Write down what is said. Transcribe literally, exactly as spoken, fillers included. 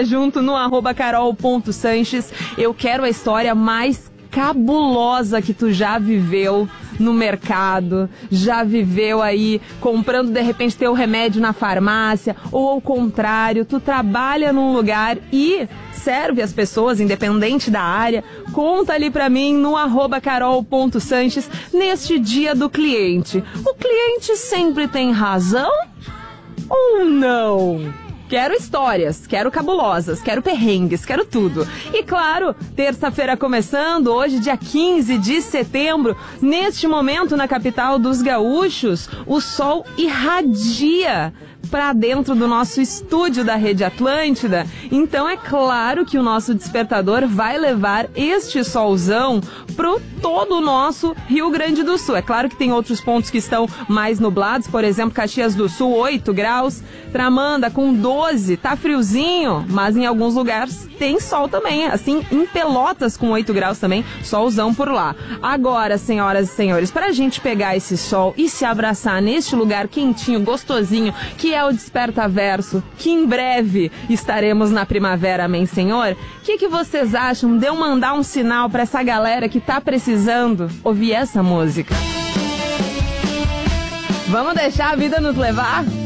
Chega junto no arroba carol ponto sanches. Eu quero a história mais cabulosa que tu já viveu no mercado, já viveu aí comprando de repente teu remédio na farmácia, ou ao contrário, tu trabalha num lugar e serve as pessoas, independente da área. Conta ali pra mim no arroba carol ponto sanches neste dia do cliente. O cliente sempre tem razão ou não? Quero histórias, quero cabulosas, quero perrengues, quero tudo. E claro, terça-feira começando, hoje dia quinze de setembro, neste momento na capital dos gaúchos, o sol irradia para dentro do nosso estúdio da Rede Atlântida. Então é claro que o nosso despertador vai levar este solzão pro todo o nosso Rio Grande do Sul. É claro que tem outros pontos que estão mais nublados, por exemplo, Caxias do Sul, oito graus, Tramanda com doze, tá friozinho, mas em alguns lugares tem sol também, assim, em Pelotas com oito graus também, solzão por lá. Agora, senhoras e senhores, pra gente pegar esse sol e se abraçar neste lugar quentinho, gostosinho, que é o Desperta Verso, que em breve estaremos na primavera, amém, senhor? O que, que vocês acham de eu mandar um sinal pra essa galera que tá precisando ouvir essa música? Vamos deixar a vida nos levar?